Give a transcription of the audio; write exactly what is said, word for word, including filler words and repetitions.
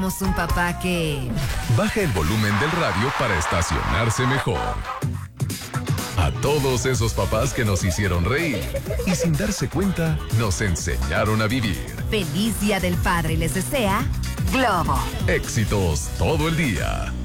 tenemos un papá que... baja el volumen del radio para estacionarse mejor. A todos esos papás que nos hicieron reír y sin darse cuenta nos enseñaron a vivir. Feliz Día del Padre les desea Globo. Éxitos todo el día.